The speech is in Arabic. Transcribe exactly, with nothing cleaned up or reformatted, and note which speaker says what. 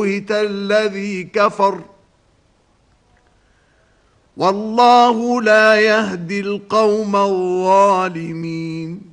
Speaker 1: بهت الذي كفر والله لا يهدي القوم الظالمين.